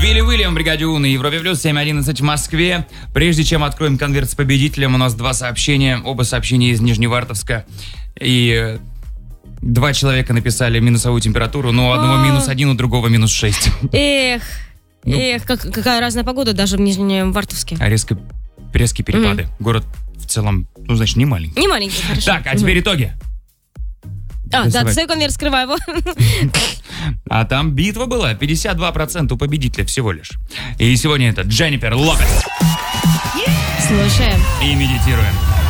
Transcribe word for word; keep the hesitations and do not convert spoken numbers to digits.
Вилли Уильям, бригаде У на Европе Плюс, семь одиннадцать в Москве. Прежде чем откроем конверт с победителем, у нас два сообщения. Оба сообщения из Нижневартовска. И два человека написали минусовую температуру, но у одного минус один, у другого минус шесть. Эх, ну, эх, как, какая разная погода даже в Нижневартовске. А резко, резкие перепады. Mm-hmm. Город в целом, ну, значит, не маленький. Не маленький, хорошо. Так, а теперь mm-hmm. итоги. А, да, достаю конверт, скрываю его. А там битва была, пятьдесят два процента у победителя всего лишь. И сегодня это Дженнифер Лопес. Слушаем. И медитируем.